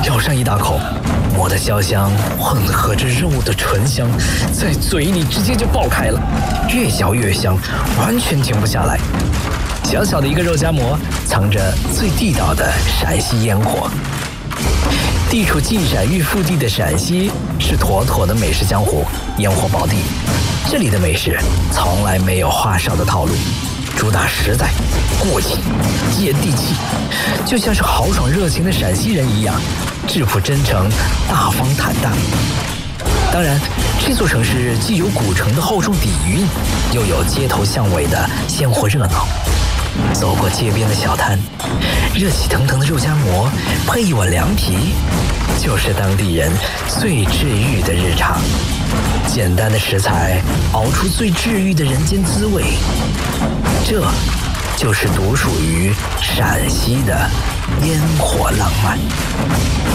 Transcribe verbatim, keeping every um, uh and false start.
咬上一大口，馍的焦香混合着肉的醇香，在嘴里直接就爆开了，越嚼越香，完全停不下来。小小的一个肉夹馍，藏着最地道的陕西烟火。地处晋陕豫腹地的陕西是妥妥的美食江湖，烟火宝地。这里的美食从来没有话少的套路，主打实在、过气、接地气，就像是豪爽热情的陕西人一样，质朴真诚、大方坦荡。当然，这座城市既有古城的厚重底蕴，又有街头巷尾的鲜活热闹。走过街边的小摊，热气腾腾的肉夹馍配一碗凉皮，就是当地人最治愈的日常。简单的食材熬出最治愈的人间滋味，这就是独属于陕西的烟火浪漫。